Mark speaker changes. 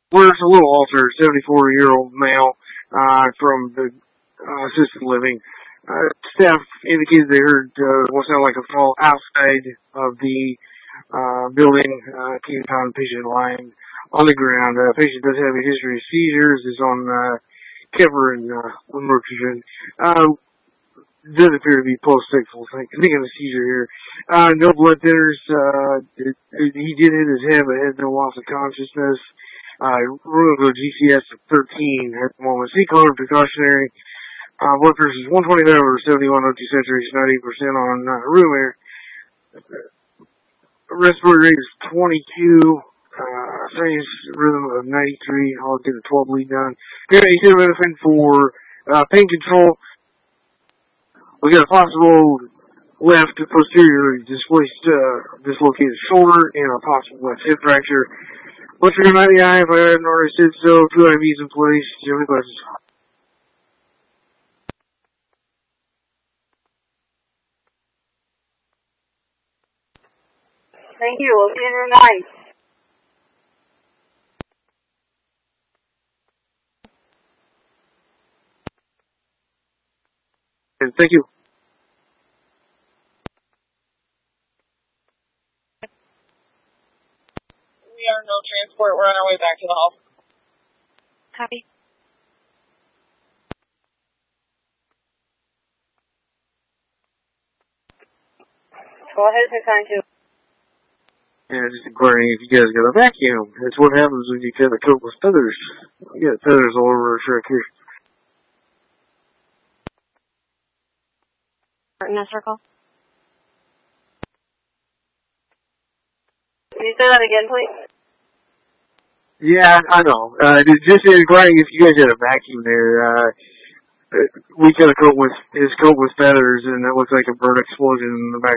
Speaker 1: Where's a little alter, 74-year-old male from the assisted living. Staff indicated they heard what sounded like a fall outside of the building. Came upon the patient lying on the ground. The patient does have a history of seizures. Is on Kevlar and Lamotrigine. Does appear to be post-sexual. I think of a seizure here. No blood thinners. He did hit his head, but had no loss of consciousness. We're going to go GCS of 13 at the moment. C-color precautionary. Blood pressure is 129 over 71, O2 saturation 98% on room air. Respiratory rate is 22. Sinus rhythm of 93. I'll get a 12 lead down. Here, acetaminophen for pain control. We got a possible left posterior dislocated shoulder and a possible left hip fracture. What's your name? The eye? If I hadn't already said so, 2 IVs in place. Do you have any questions?
Speaker 2: Thank you. We'll see you in room 9.
Speaker 1: And thank you.
Speaker 3: We are no transport. We're on our way back to the hall.
Speaker 2: Copy. Go ahead, 692.
Speaker 1: Yeah, just inquiring if you guys got a vacuum. That's what happens when you cut a coat with feathers. You got feathers all over our truck here.
Speaker 2: In a circle. Can you say that again, please?
Speaker 1: Yeah, I know. Just inquiring if you guys had a vacuum there. We cut a coat with his coat with feathers, and that looks like a burn explosion in the back